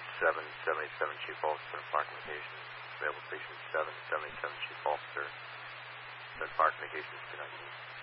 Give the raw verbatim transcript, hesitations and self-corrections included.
seven seventy-seven, Chief Officer, Park Communications. Available Station seven seventy-seven, Chief Officer, Park Communications. Good night.